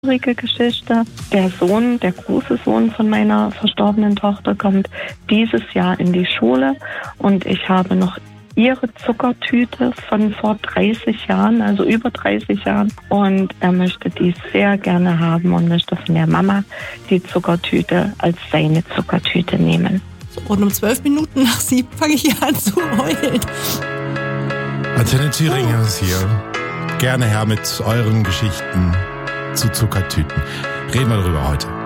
traurige Geschichte. Der Sohn, der große Sohn von meiner verstorbenen Tochter, kommt dieses Jahr in die Schule und ich habe noch ihre Zuckertüte von vor 30 Jahren, also über 30 Jahren. Und er möchte die sehr gerne haben und möchte von der Mama die Zuckertüte als seine Zuckertüte nehmen. Und um 12 Minuten nach 7 fange ich hier an zu heulen. Antenne Thüringen ist hier. Gerne her mit euren Geschichten zu Zuckertüten. Reden wir darüber heute.